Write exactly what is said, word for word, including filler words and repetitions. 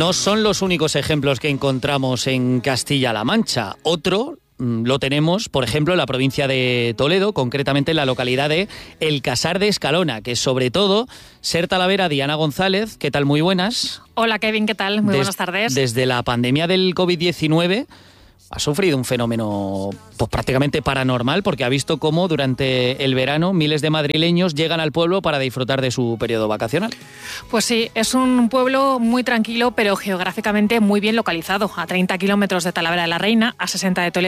no son los únicos ejemplos que encontramos en Castilla-La Mancha. Otro lo tenemos, por ejemplo, en la provincia de Toledo, concretamente en la localidad de El Casar de Escalona, que sobre todo, Ser Talavera, Diana González, ¿qué tal? Muy buenas. Hola Kevin, ¿qué tal? Muy Des- buenas tardes. Desde la pandemia del covid diecinueve ha sufrido un fenómeno pues, prácticamente paranormal, porque ha visto cómo durante el verano miles de madrileños llegan al pueblo para disfrutar de su periodo vacacional. Pues sí, es un pueblo muy tranquilo, pero geográficamente muy bien localizado, a treinta kilómetros de Talavera de la Reina, a sesenta de Toledo